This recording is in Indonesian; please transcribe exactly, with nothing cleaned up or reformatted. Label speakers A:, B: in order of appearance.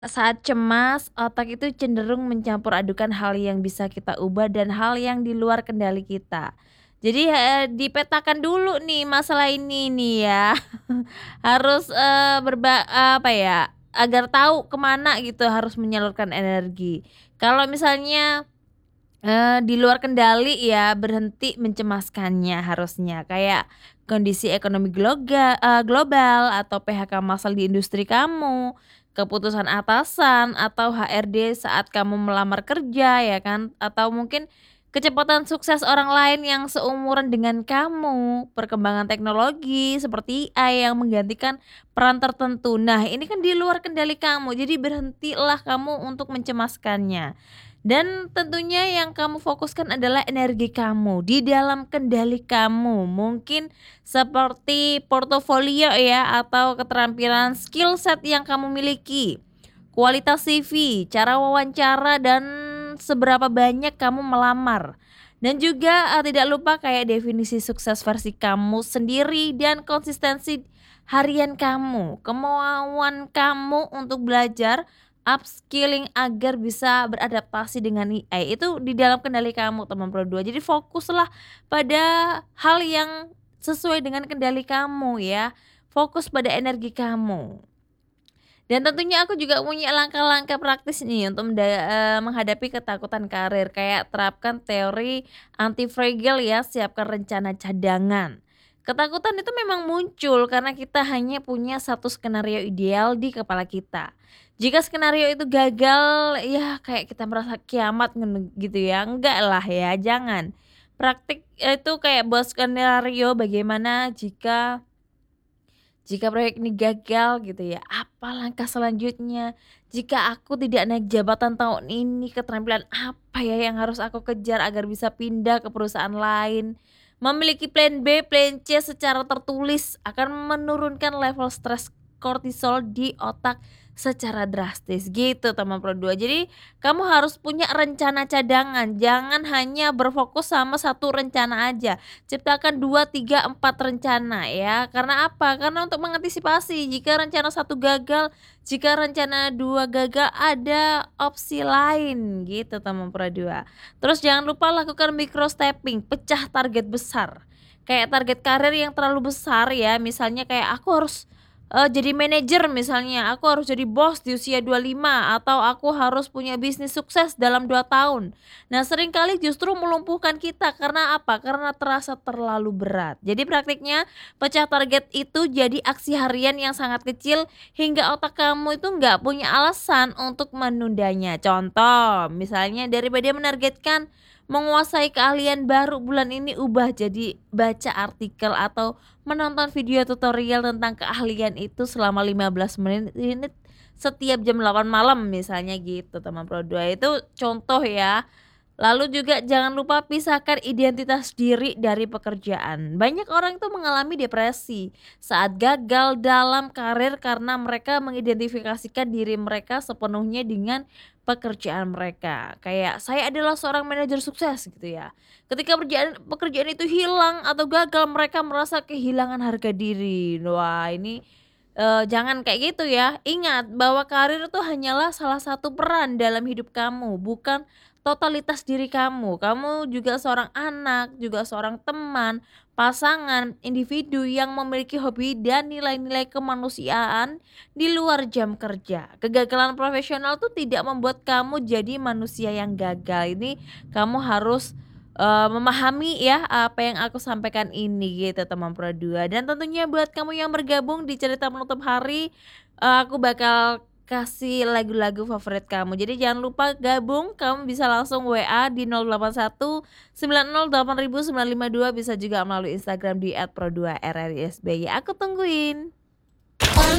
A: Saat cemas, otak itu cenderung mencampur adukan hal yang bisa kita ubah dan hal yang di luar kendali kita. Jadi, eee, dipetakan dulu nih masalah ini nih ya. Harus, eee, berba apa ya, agar tahu kemana gitu harus menyalurkan energi. Kalau misalnya, eee, di luar kendali ya berhenti mencemaskannya harusnya. Kayak kondisi ekonomi gloga eee, global atau P H K massal di industri kamu, keputusan atasan atau H R D saat kamu melamar kerja ya kan, atau mungkin kecepatan sukses orang lain yang seumuran dengan kamu, perkembangan teknologi seperti A I yang menggantikan peran tertentu. Nah, ini kan di luar kendali kamu, jadi berhentilah kamu untuk mencemaskannya. Dan tentunya yang kamu fokuskan adalah energi kamu, di dalam kendali kamu. Mungkin seperti portofolio ya, atau keterampilan skill set yang kamu miliki, kualitas C V, cara wawancara, dan seberapa banyak kamu melamar. Dan juga, eee, tidak lupa kayak definisi sukses versi kamu sendiri dan konsistensi harian kamu, kemauan kamu untuk belajar, upskilling agar bisa beradaptasi dengan A I, itu di dalam kendali kamu teman Pro dua. Jadi fokuslah pada hal yang sesuai dengan kendali kamu ya, fokus pada energi kamu. Dan tentunya aku juga punya langkah-langkah praktis nih untuk menda eee, menghadapi ketakutan karir, kayak terapkan teori anti-fragile ya, siapkan rencana cadangan. Ketakutan itu memang muncul karena kita hanya punya satu skenario ideal di kepala kita. Jika skenario itu gagal, ya kayak kita merasa kiamat ngene gitu ya, enggak lah ya, jangan. Praktik eh, itu kayak buat skenario bagaimana jika jika proyek ini gagal gitu ya, apa langkah selanjutnya? Jika aku tidak naik jabatan tahun ini, keterampilan apa ya yang harus aku kejar agar bisa pindah ke perusahaan lain? Memiliki plan B, plan C secara tertulis akan menurunkan level stres kortisol di otak secara drastis gitu teman Pro dua. Jadi kamu harus punya rencana cadangan, jangan hanya berfokus sama satu rencana aja. Ciptakan dua, tiga, empat rencana ya. Karena apa? Karena untuk mengantisipasi jika rencana satu gagal, jika rencana dua gagal, ada opsi lain gitu teman Pro dua. Terus jangan lupa lakukan micro stepping, pecah target besar. Kayak target karir yang terlalu besar ya, misalnya kayak aku harus Eee, jadi manajer misalnya, aku harus jadi bos di usia dua puluh lima atau aku harus punya bisnis sukses dalam dua tahun. Nah, seringkali justru melumpuhkan kita karena apa? Karena terasa terlalu berat. Jadi praktiknya pecah target itu jadi aksi harian yang sangat kecil hingga otak kamu itu nggak punya alasan untuk menundanya. Contoh, misalnya daripada menargetkan menguasai keahlian baru bulan ini, ubah jadi baca artikel atau menonton video tutorial tentang keahlian itu selama lima belas menit menit setiap jam delapan malam misalnya gitu teman Pro dua, itu contoh ya. Lalu juga jangan lupa pisahkan identitas diri dari pekerjaan. Banyak orang itu mengalami depresi saat gagal dalam karir karena mereka mengidentifikasikan diri mereka sepenuhnya dengan pekerjaan mereka. Kayak saya adalah seorang manajer sukses gitu ya. Ketika pekerjaan pekerjaan itu hilang atau gagal, mereka merasa kehilangan harga diri. Wah, ini eh, jangan kayak gitu ya. Ingat bahwa karir itu hanyalah salah satu peran dalam hidup kamu, bukan totalitas diri kamu. Kamu juga seorang anak, juga seorang teman, pasangan, individu yang memiliki hobi dan nilai-nilai kemanusiaan di luar jam kerja. Kegagalan profesional tuh tidak membuat kamu jadi manusia yang gagal. Ini kamu harus eh, memahami ya apa yang aku sampaikan ini gitu teman Pro dua. Dan tentunya buat kamu yang bergabung di cerita menutup hari, eh, aku bakal kasih lagu-lagu favorit kamu. Jadi jangan lupa gabung, kamu bisa langsung W A di nol delapan satu sembilan nol delapan ribu sembilan lima dua, bisa juga melalui Instagram di et pro dua r r i s b y. Aku tungguin.